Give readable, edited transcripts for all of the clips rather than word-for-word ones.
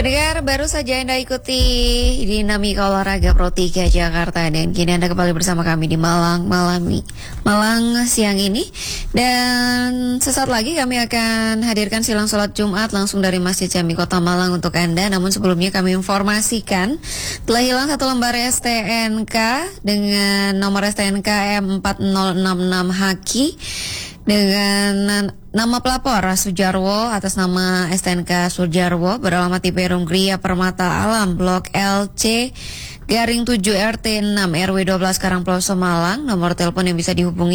Pendengar, baru saja Anda ikuti Dinamika Olahraga Pro 3 Jakarta, dan kini Anda kembali bersama kami di Malang siang ini. Dan sesaat lagi kami akan hadirkan silang sholat Jumat langsung dari Masjid Jami Kota Malang untuk Anda. Namun sebelumnya kami informasikan telah hilang satu lembar STNK dengan nomor STNK M4066 Haki dengan nama pelapor Sujarwo atas nama STNK Sujarwo beralamat di Perum Gria Permata Alam Blok LC Garing 7 RT 6 RW 12 Karangploso Malang. Nomor telepon yang bisa dihubungi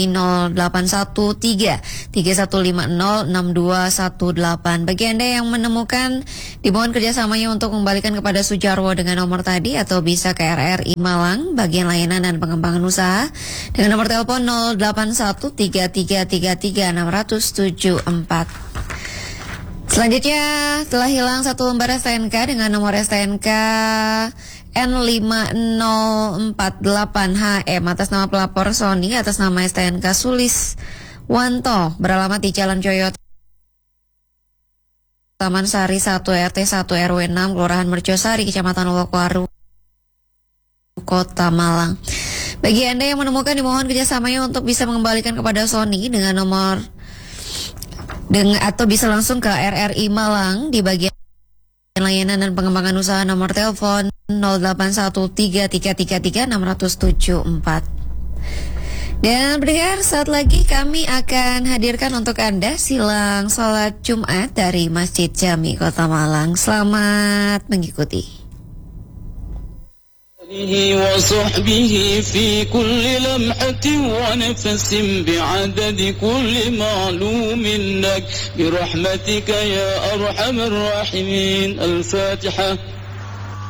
0813 3150 6218. Bagi Anda yang menemukan, dimohon kerjasamanya untuk mengembalikan kepada Sujarwo dengan nomor tadi, atau bisa ke RRI Malang bagian layanan dan pengembangan usaha dengan nomor telepon 081 3333 674. Selanjutnya telah hilang satu lembar STNK dengan nomor STNK N5048HM atas nama pelapor Sony atas nama STNK Sulis Wanto beralamat di Jalan Coyot Taman Sari 1 RT 1 RW 6 Kelurahan Mercosari Kecamatan Lokowaru Kota Malang. Bagi Anda yang menemukan, dimohon kerjasamanya untuk bisa mengembalikan kepada Sony dengan nomor atau bisa langsung ke RRI Malang di bagian layanan dan pengembangan usaha nomor telepon 0813333674. Dan pendengar, saat lagi kami akan hadirkan untuk Anda silang sholat Jumat dari Masjid Jami Kota Malang. Selamat mengikuti. وصحبه في كل لمحة ونفس بعدد كل معلوم لك برحمتك يا أرحم الراحمين. الفاتحة.